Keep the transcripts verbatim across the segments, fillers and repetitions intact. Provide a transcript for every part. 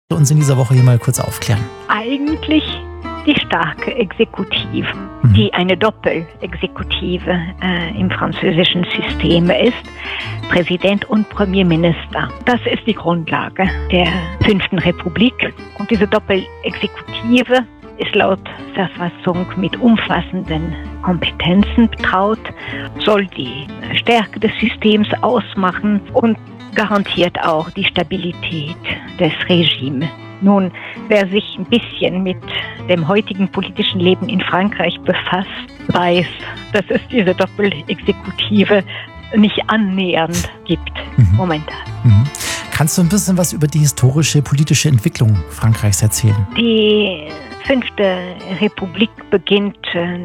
uns in dieser Woche hier mal kurz aufklären? Eigentlich die starke Exekutive, mhm. die eine Doppelexekutive äh, im französischen System ist, Präsident und Premierminister. Das ist die Grundlage der fünften Republik. Und diese Doppelexekutive ist laut Verfassung mit umfassenden Kompetenzen betraut, soll die Stärke des Systems ausmachen und garantiert auch die Stabilität des Regimes. Nun, wer sich ein bisschen mit dem heutigen politischen Leben in Frankreich befasst, weiß, dass es diese Doppelexekutive nicht annähernd gibt mhm. momentan. Mhm. Kannst du ein bisschen was über die historische politische Entwicklung Frankreichs erzählen? Die fünfte Republik beginnt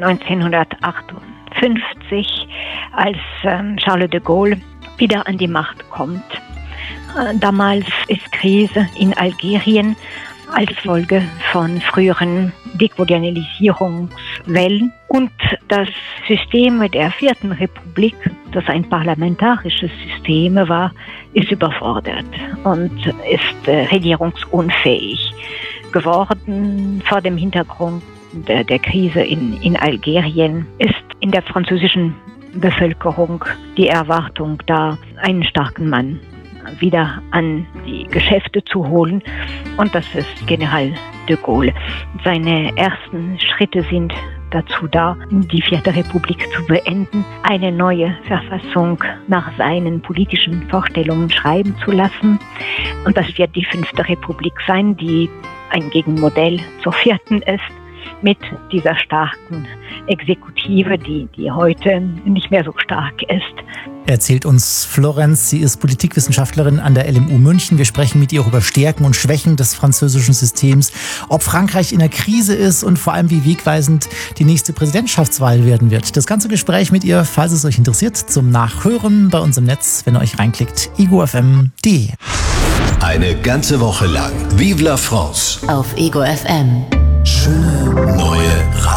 neunzehnhundertachtundfünfzig, als Charles de Gaulle wieder an die Macht kommt. Damals ist Krise in Algerien als Folge von früheren Dekolonialisierungswellen. Und das System der vierten Republik, das ein parlamentarisches System war, ist überfordert und ist äh, regierungsunfähig geworden. Vor dem Hintergrund der, der Krise in, in Algerien ist in der französischen Bevölkerung die Erwartung da, einen starken Mann wieder an die Geschäfte zu holen. Und das ist General de Gaulle. Seine ersten Schritte sind dazu da, die vierte Republik zu beenden, eine neue Verfassung nach seinen politischen Vorstellungen schreiben zu lassen. Und das wird die fünfte Republik sein, die ein Gegenmodell zur vierten ist, mit dieser starken Exekutive, die, die heute nicht mehr so stark ist. Erzählt uns Florenz, sie ist Politikwissenschaftlerin an der L M U München. Wir sprechen mit ihr über Stärken und Schwächen des französischen Systems, ob Frankreich in der Krise ist und vor allem, wie wegweisend die nächste Präsidentschaftswahl werden wird. Das ganze Gespräch mit ihr, falls es euch interessiert, zum Nachhören bei uns im Netz, wenn ihr euch reinklickt, ego f m punkt d e. Eine ganze Woche lang Vive la France auf Ego F M. Schöne neue